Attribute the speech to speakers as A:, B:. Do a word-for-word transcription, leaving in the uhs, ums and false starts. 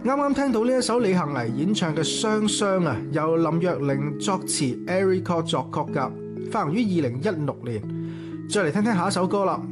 A: 啱啱聽到呢一首李幸倪演唱嘅《雙雙》啊，由林若寧作詞，Eric Kwok 作曲噶，發行於二零一六年。再嚟聽聽下一首歌啦，